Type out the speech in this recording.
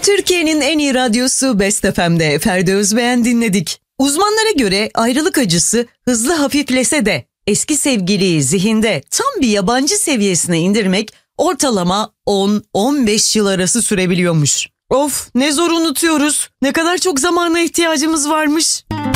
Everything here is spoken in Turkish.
Türkiye'nin en iyi radyosu Best FM'de Ferdi Özbeğen dinledik. Uzmanlara göre ayrılık acısı hızlı hafiflese de eski sevgiliyi zihinde tam bir yabancı seviyesine indirmek ortalama 10-15 yıl arası sürebiliyormuş. Of, ne zor unutuyoruz. Ne kadar çok zamana ihtiyacımız varmış.